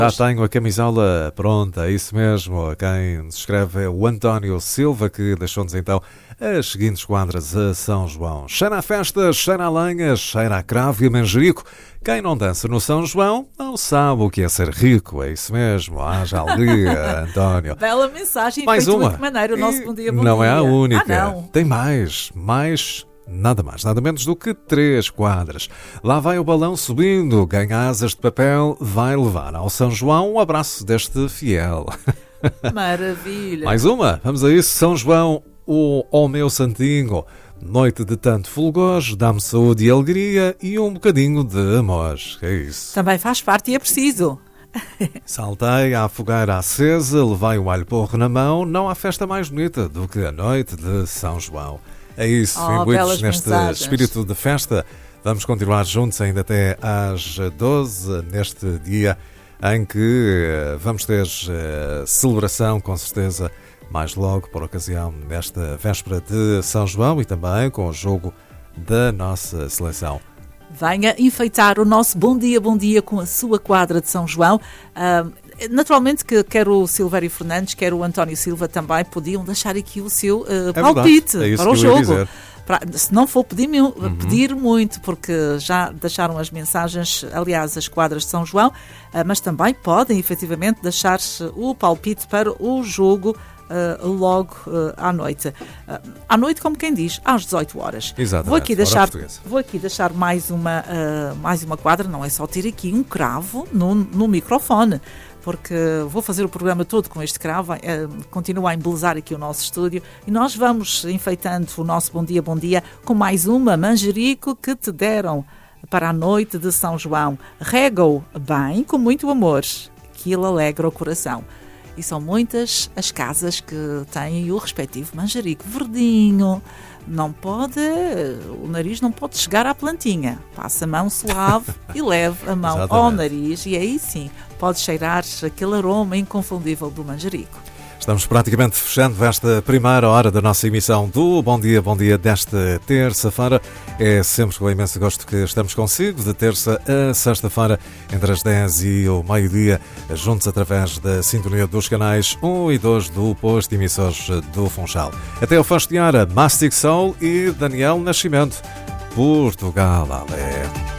Já tenho a camisola pronta, é isso mesmo. Quem nos escreve é o António Silva, que deixou-nos então as seguintes quadras a São João. Cheira a festa, cheira a lenha, cheira a cravo e a manjerico. Quem não dança no São João não sabe o que é ser rico, é isso mesmo. Haja alegria, António. Bela mensagem, mais feito uma. Muito maneiro, o nosso bom dia, bom não dia. É a única. Não. Tem mais, nada mais, nada menos do que 3 quadras. Lá vai o balão subindo, ganha asas de papel, vai levar ao São João um abraço deste fiel. Maravilha. Mais uma, vamos a isso. São João, o meu santinho. Noite de tanto fulgor, dá-me saúde e alegria e um bocadinho de amor. É isso. Também faz parte e é preciso. Saltei à fogueira acesa, levei o alho porro na mão. Não há festa mais bonita do que a noite de São João. É isso, imbuídos neste espírito de festa. Vamos continuar juntos ainda até às 12, neste dia em que vamos ter celebração, com certeza, mais logo, por ocasião desta véspera de São João e também com o jogo da nossa seleção. Venha enfeitar o nosso bom dia com a sua quadra de São João. Naturalmente que quer o Silvério Fernandes, quer o António Silva também podiam deixar aqui o seu palpite para o jogo. Se não for pedir muito, porque já deixaram as mensagens, aliás, as quadras de São João, mas também podem efetivamente deixar o palpite para o jogo logo à noite. À noite, como quem diz, às 18 horas. Exatamente. Vou aqui deixar mais uma quadra, não é só ter aqui um cravo no microfone, porque vou fazer o programa todo com este cravo, continuo a embelezar aqui o nosso estúdio e nós vamos enfeitando o nosso bom dia com mais uma manjerico que te deram para a noite de São João. Rega-o bem, com muito amor, que ele alegra o coração. E são muitas as casas que têm o respectivo manjerico verdinho. O nariz não pode chegar à plantinha. Passa a mão suave e leve a mão ao nariz e aí sim pode cheirar aquele aroma inconfundível do manjerico. Estamos praticamente fechando esta primeira hora da nossa emissão do Bom Dia desta terça-feira. É sempre com imenso gosto que estamos consigo, de terça a sexta-feira, entre as 10 e o meio-dia, juntos através da sintonia dos canais 1 e 2 do posto de emissores do Funchal. Até ao festejar a Mastic Soul e Daniel Nascimento. Portugal, ale.